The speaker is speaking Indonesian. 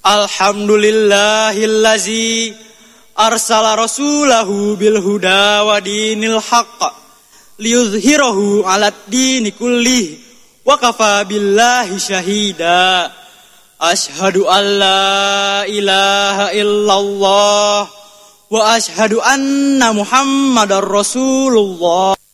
Alhamdulillahillazi arsala rasulahu bil huda wa dinil haqq liyuzhirahu 'alad dini kullih wa kafa billahi syahida. Asyhadu an la ilaha illallah wa asyhadu anna Muhammadar Rasulullah.